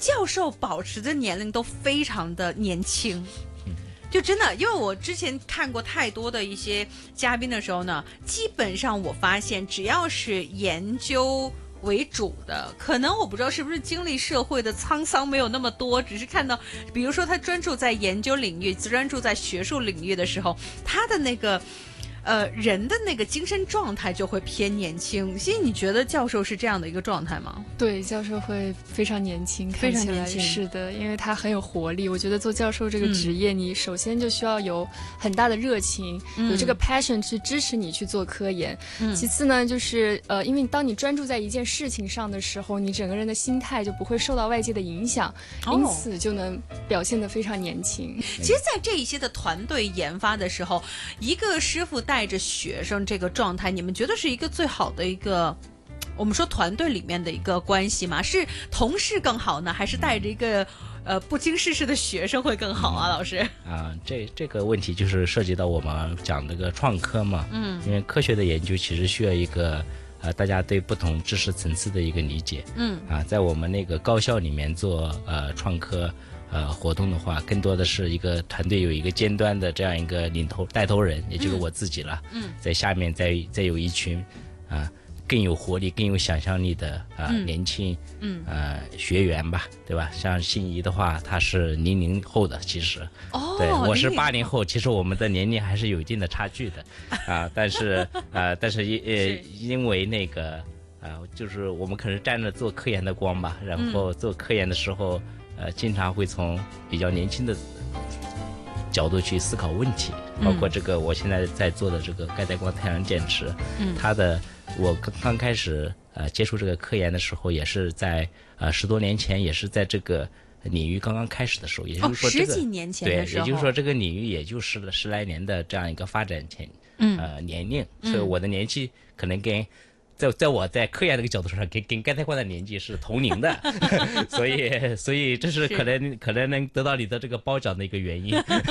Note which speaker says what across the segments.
Speaker 1: 教授保持的年龄都非常的年轻。就真的，因为我之前看过太多的一些嘉宾的时候呢，基本上我发现只要是研究为主的，可能我不知道是不是经历社会的沧桑没有那么多，只是看到比如说他专注在研究领域，专注在学术领域的时候，他的那个人的那个精神状态就会偏年轻。所以你觉得教授是这样的一个状态吗？
Speaker 2: 对，教授会非常年轻，
Speaker 1: 非常年轻，
Speaker 2: 是的，因为他很有活力。我觉得做教授这个职业，你首先就需要有很大的热情，有这个 passion 去支持你去做科研。其次呢，就是因为当你专注在一件事情上的时候，你整个人的心态就不会受到外界的影响，因此就能表现得非常年轻。
Speaker 1: 其实在这一些的团队研发的时候，一个师傅带着学生这个状态，你们觉得是一个最好的一个我们说团队里面的一个关系吗？是同事更好呢，还是带着一个不经世事的学生会更好啊？老师
Speaker 3: 这个问题就是涉及到我们讲这个创科嘛，因为科学的研究其实需要一个大家对不同知识层次的一个理解，在我们那个高校里面做创科活动的话，更多的是一个团队有一个尖端的这样一个带头人，也就是我自己了，在下面再有一群更有活力、更有想象力的年轻学员吧，对吧？像心仪的话，他是00后的，其实对，我是80后，其实我们的年龄还是有一定的差距的但是因为那个就是我们可能沾着做科研的光吧，然后做科研的时候经常会从比较年轻的角度去思考问题，包括这个我现在在做的这个钙带光太阳电池，我刚开始接触这个科研的时候，也是在10多年前，也是在这个领域刚刚开始的时候，也就是说这个
Speaker 1: 10几年前的时候，
Speaker 3: 对，也就是说这个领域也就是10来年的这样一个发展年龄，所以我的年纪可能跟在我在科研这个角度上跟钙带光的年纪是同龄的所以这是可能能得到你的这个褒奖的一个原因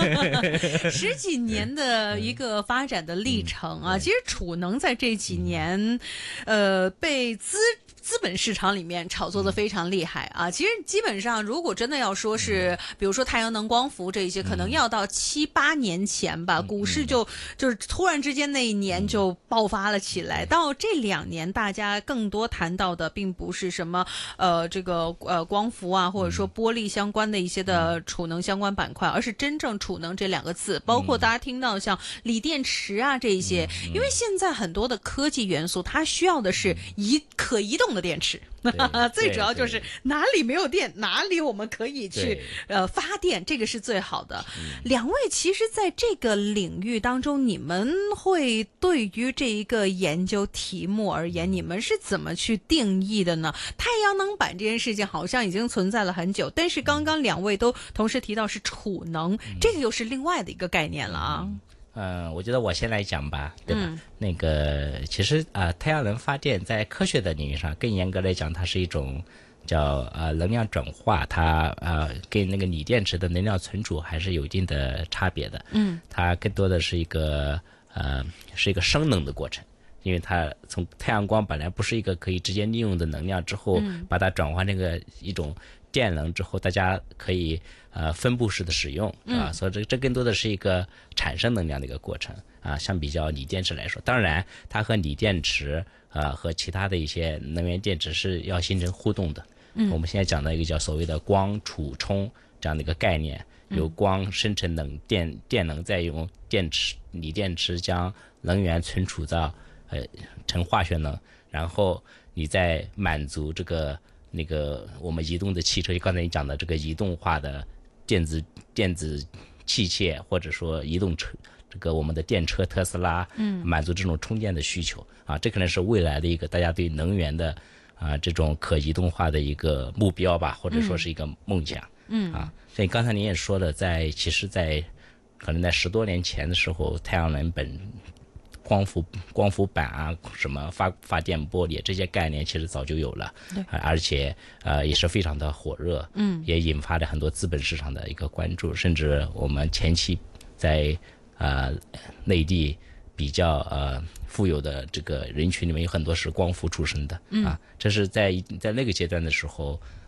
Speaker 1: 10几年的一个发展的历程啊，其实储能在这几年被资本市场里面炒作的非常厉害啊！其实基本上，如果真的要说是，比如说太阳能光伏这一些，可能要到7、8年前吧，股市就是突然之间那一年就爆发了起来。到这2年，大家更多谈到的并不是什么这个光伏啊，或者说玻璃相关的一些的储能相关板块，而是真正储能这2个字，包括大家听到像锂电池啊这一些，因为现在很多的科技元素，它需要的是可移动的电池，最主要就是哪里没有电，哪里我们可以去发电，这个是最好的。2位其实在这个领域当中，你们会对于这一个研究题目而言，你们是怎么去定义的呢？太阳能板这件事情好像已经存在了很久，但是刚刚2位都同时提到是储能，这个又是另外的一个概念了啊。
Speaker 3: 我觉得我先来讲吧，对吧？那个其实太阳能发电在科学的领域上，更严格来讲，它是一种叫能量转化，它跟那个锂电池的能量存储还是有一定的差别的。它更多的是一个生能的过程，因为它从太阳光本来不是一个可以直接利用的能量，之后把它转换成一种电能之后，大家可以分布式的使用所以这更多的是一个产生能量的一个过程相比较锂电池来说，当然它和锂电池和其他的一些能源电池是要形成互动的。我们现在讲的一个叫所谓的光储充这样的一个概念，由光生成电能，再用锂电池将能源存储到成化学能，然后你再满足这个那个我们移动的汽车，刚才你讲的这个移动化的电子器械，或者说移动车，这个我们的电车特斯拉，满足这种充电的需求这可能是未来的一个大家对能源的这种可移动化的一个目标吧，或者说是一个梦想所以刚才您也说了，其实在可能在10多年前的时候，太阳能光伏板什么发电玻璃这些概念其实早就有了，而且也是非常的火热，也引发了很多资本市场的一个关注，甚至我们前期在内地比较富有的这个人群里面有很多是光伏出身的这是在那个阶段的时候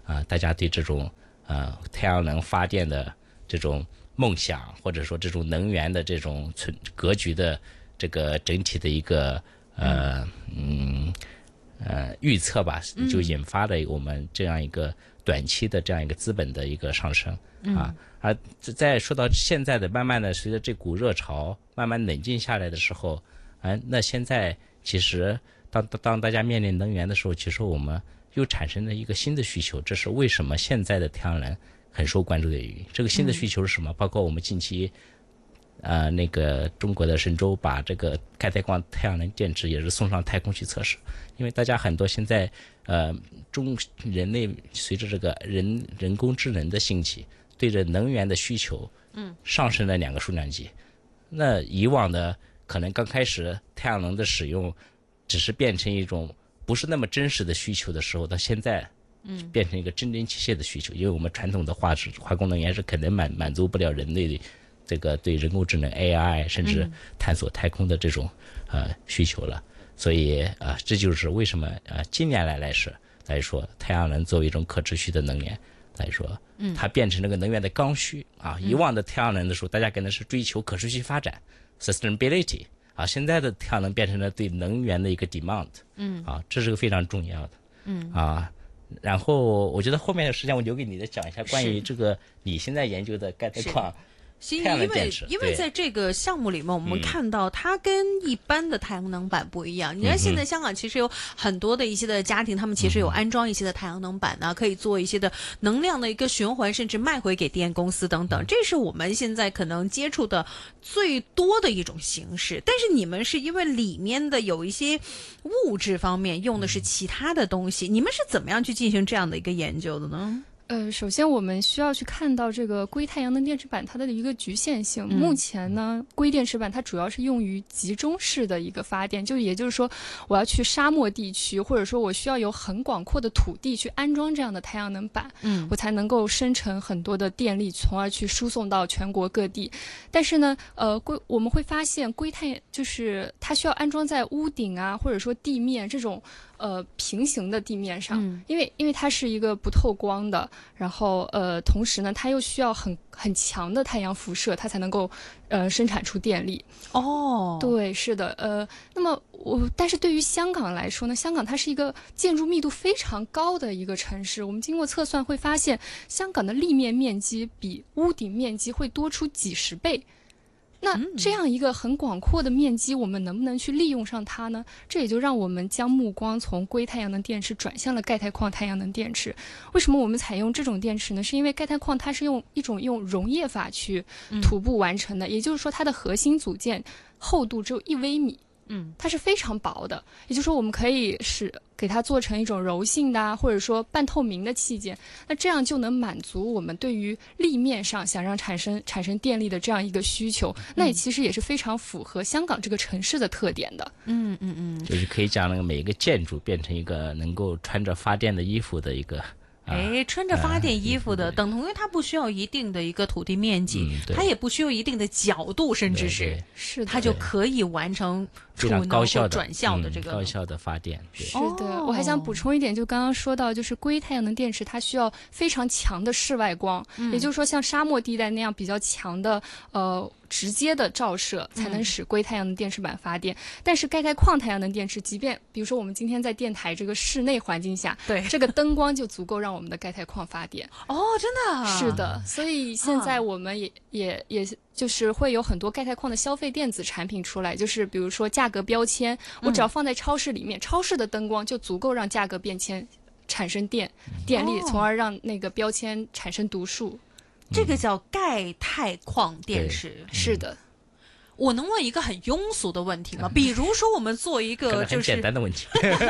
Speaker 3: 大家对这种太阳能发电的这种梦想，或者说这种能源的这种格局的这个整体的一个预测吧，就引发了我们这样一个短期的这样一个资本的一个上升而再说到现在的，慢慢的随着这股热潮慢慢冷静下来的时候，那现在其实当大家面临能源的时候，其实我们又产生了一个新的需求，这是为什么现在的太阳能很受关注的原因。这个新的需求是什么？包括我们近期那个中国的神舟把这个钙钛矿太阳能电池也是送上太空去测试，因为大家很多现在人类随着这个人工智能的兴起，对着能源的需求上升了2个数量级。那以往的可能刚开始太阳能的使用只是变成一种不是那么真实的需求的时候，到现在变成一个真真切切的需求，因为我们传统的化工能源是可能满足不了人类的这个对人工智能 AI 甚至探索太空的这种需求了。所以这就是为什么近年来说太阳能作为一种可持续的能源来说，它变成这个能源的刚需以往的太阳能的时候，大家可能是追求可持续发展 sustainability 现在的太阳能变成了对能源的一个 demand 这是个非常重要的然后我觉得后面的时间我留给你的讲一下关于这个你现在研究的钙钛矿太阳能电池。
Speaker 1: 因为在这个项目里面，我们看到它跟一般的太阳能板不一样。你看现在香港其实有很多的一些的家庭，他们其实有安装一些的太阳能板可以做一些的能量的一个循环，甚至卖回给电公司等等。这是我们现在可能接触的最多的一种形式。但是你们是因为里面的有一些物质方面用的是其他的东西，你们是怎么样去进行这样的一个研究的呢？
Speaker 2: 首先我们需要去看到这个硅太阳能电池板它的一个局限性。目前呢，硅电池板它主要是用于集中式的一个发电，也就是说，我要去沙漠地区，或者说我需要有很广阔的土地去安装这样的太阳能板，我才能够生成很多的电力，从而去输送到全国各地。但是呢，我们会发现硅钛就是它需要安装在屋顶或者说地面这种平行的地面上，因为它是一个不透光的，然后同时呢，它又需要很强的太阳辐射，它才能够生产出电力。对，是的，那么但是对于香港来说呢，香港它是一个建筑密度非常高的一个城市，我们经过测算会发现，香港的立面面积比屋顶面积会多出几十倍。那这样一个很广阔的面积，我们能不能去利用上它呢？这也就让我们将目光从硅太阳能电池转向了钙钛矿太阳能电池。为什么我们采用这种电池呢？是因为钙钛矿它是用溶液法去涂布完成的，也就是说它的核心组件厚度只有1微米。它是非常薄的，也就是说我们可以给它做成一种柔性的或者说半透明的器件，那这样就能满足我们对于立面上想让产生电力的这样一个需求，那也其实也是非常符合香港这个城市的特点的。
Speaker 3: 就是可以讲那个每一个建筑变成一个能够穿着发电的衣服的一个
Speaker 1: 穿着发电衣服的，等同于它不需要一定的一个土地面积，它也不需要一定的角度，甚至是它就可以完成
Speaker 3: 非常高效的
Speaker 1: 转向的这个
Speaker 3: 高效的发电。
Speaker 2: 是的，我还想补充一点，就刚刚说到，就是硅太阳能电池它需要非常强的室外光，也就是说像沙漠地带那样比较强的直接的照射才能使硅太阳能电池板发电。但是钙钛矿太阳能电池，即便比如说我们今天在电台这个室内环境下，
Speaker 1: 对
Speaker 2: 这个灯光就足够让我们的钙钛矿发电。
Speaker 1: 真的
Speaker 2: 是的，所以现在我们也就是会有很多钙钛矿的消费电子产品出来，就是比如说价格标签，我只要放在超市里面，超市的灯光就足够让价格变迁产生电力，从而让那个标签产生读数。
Speaker 1: 这个叫钙钛矿电池。
Speaker 2: 是的。
Speaker 1: 我能问一个很庸俗的问题吗？比如说我们做一个就是很
Speaker 3: 简单的问题。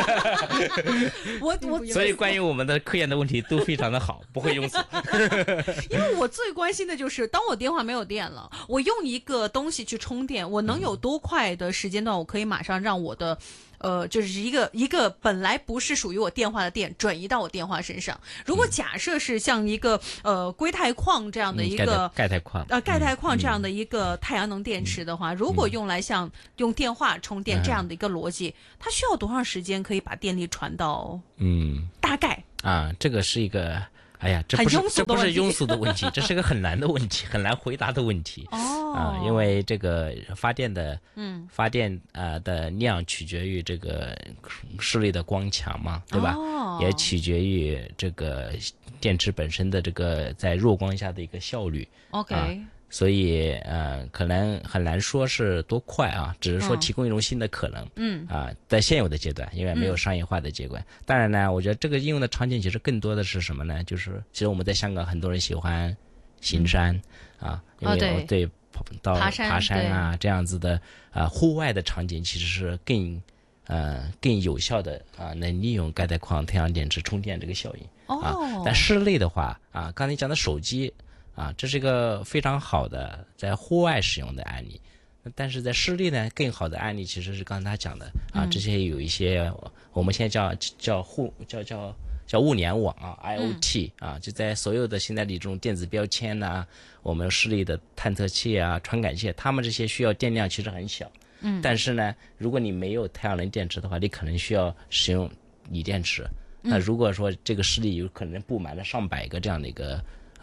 Speaker 3: 所以关于我们的科研的问题都非常的好，不会庸俗。
Speaker 1: 因为我最关心的就是当我电话没有电了，我用一个东西去充电，我能有多快的时间段我可以马上让我的就是一个本来不是属于我电话的电转移到我电话身上。如果假设是像一个硅钛矿这样的一个
Speaker 3: 钙钛矿
Speaker 1: 这样的一个太阳能电池的话，如果用来像用电话充电这样的一个逻辑，它需要多长时间可以把电力传到大概
Speaker 3: 啊，这个是一个。哎呀，这不是庸俗的问题，这是个很难的问题，很难回答的问题。因为这个发电的的量取决于这个室内的光强嘛，对吧？也取决于这个电池本身的这个在弱光下的一个效率。
Speaker 1: OK。
Speaker 3: 所以可能很难说是多快啊，只是说提供一种新的可能。在现有的阶段，因为没有商业化的阶段。当然呢，我觉得这个应用的场景其实更多的是什么呢？就是其实我们在香港很多人喜欢行山因为对到爬山啊这样子的户外的场景，其实是更有效的能利用钙带矿太阳电池充电这个效应。但室内的话刚才讲的手机。这是一个非常好的在户外使用的案例，但是在室内呢，更好的案例其实是刚才他讲的这些有一些我们现在叫物联网IoT 就在所有的现在的这种电子标签我们室内的探测器传感器，它们这些需要电量其实很小。但是呢，如果你没有太阳能电池的话，你可能需要使用锂电池。那如果说这个室内有可能布满了上百个这样的一个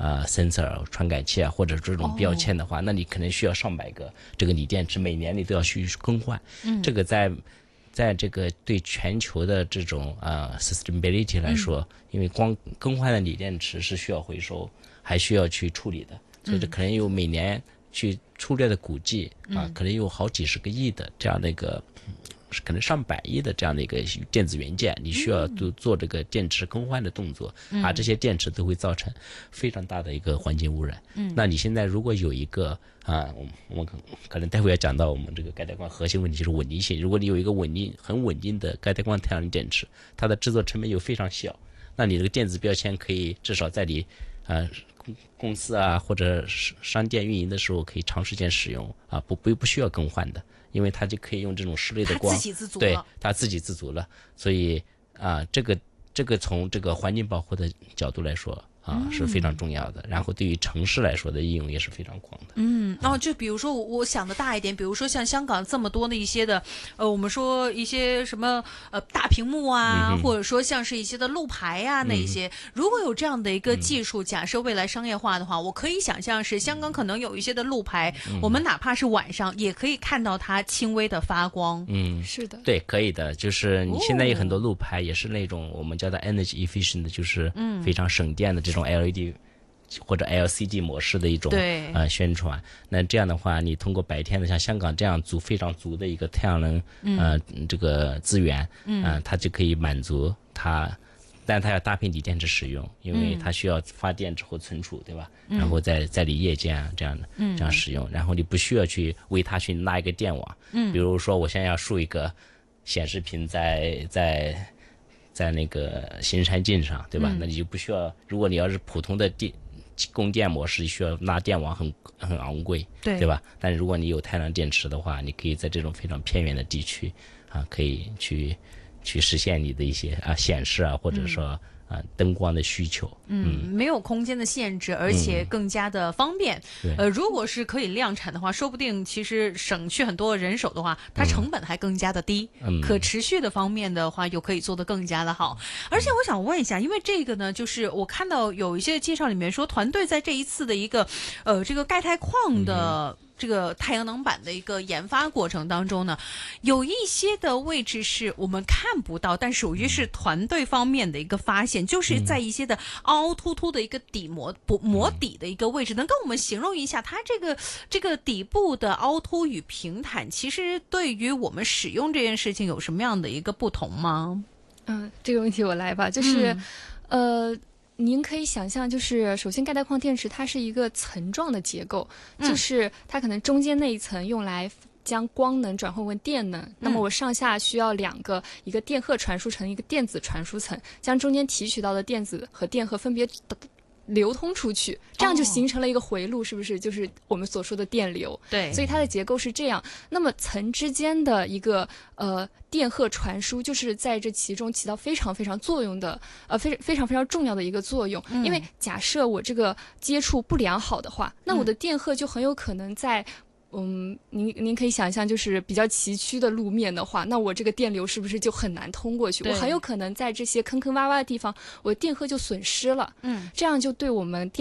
Speaker 3: sensor 传感器或者这种标签的话，那你可能需要上百个这个锂电池，每年你都要去更换。这个在这个对全球的这种sustainability 来说，因为光更换的锂电池是需要回收，还需要去处理的，所以这可能有每年去粗略的估计可能有好几十个亿的这样的一个。可能上百亿的这样的一个电子元件，你需要做这个电池更换的动作这些电池都会造成非常大的一个环境污染。那你现在如果有一个我们可能待会要讲到我们这个钙带矿核心问题就是稳定性。如果你有一个很稳定的钙带矿太阳能电池，它的制作成本又非常小，那你这个电子标签可以至少在你公司或者商店运营的时候可以长时间使用不需要更换的。因为它就可以用这种室内的光，对，它自给自足了，所以这个从这个环境保护的角度来说是非常重要的。然后对于城市来说的应用也是非常广的。
Speaker 1: 就比如说我想的大一点，比如说像香港这么多的一些的我们说一些什么大屏幕或者说像是一些的路牌那一些，如果有这样的一个技术，假设未来商业化的话，我可以想象是香港可能有一些的路牌，我们哪怕是晚上也可以看到它轻微的发光。
Speaker 2: 是的，
Speaker 3: 对，可以的。就是你现在有很多路牌也是那种我们叫做 energy efficient， 就是非常省电的这种 LED 或者 LCD 模式的一种宣传。那这样的话，你通过白天的像香港这样非常足的一个太阳能这个资源它就可以满足它，但它要搭配锂电池使用，因为它需要发电之后存储，对吧？然后在你夜间这样使用，然后你不需要去为它去拉一个电网。比如说我现在要竖一个显示屏在那个行山径上，对吧？那你就不需要，如果你要是普通的供电模式，需要拉电网很昂贵，对吧？但是如果你有太阳能电池的话，你可以在这种非常偏远的地区可以去实现你的一些显示或者说灯光的需求。
Speaker 1: 没有空间的限制，而且更加的方便。如果是可以量产的话，说不定其实省去很多人手的话，它成本还更加的低。可持续的方面的话，又可以做得更加的好。而且我想问一下，因为这个呢，就是我看到有一些介绍里面说，团队在这一次的一个这个钙钛矿的这个太阳能板的一个研发过程当中呢，有一些的位置是我们看不到，但属于是团队方面的一个发现，就是在一些的凹凸凸的一个底膜底的一个位置，能跟我们形容一下它这个底部的凹凸与平坦，其实对于我们使用这件事情有什么样的一个不同吗？
Speaker 2: 这个问题我来吧，就是您可以想象，就是首先钙带矿电池它是一个层状的结构，就是它可能中间那一层用来将光能转换为电能，那么我上下需要两个，一个电荷传输层，一个电子传输层，将中间提取到的电子和电荷分别流通出去，这样就形成了一个回路，是不是就是我们所说的电流？
Speaker 1: 对，
Speaker 2: 所以它的结构是这样。那么层之间的一个电荷传输，就是在这其中起到非常非常作用的非常非常重要的一个作用。因为假设我这个接触不良好的话，那我的电荷就很有可能在您可以想象，就是比较崎岖的路面的话，那我这个电流是不是就很难通过去？我很有可能在这些坑坑洼洼的地方，我的电荷就损失了。这样就对我们电